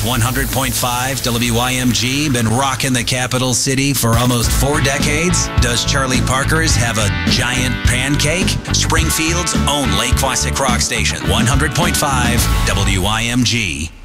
100.5 WYMG been rocking the capital city for almost 4 decades? Does Charlie Parker's have a giant pancake? Springfield's own Lake Quasic Rock Station, 100.5 WYMG.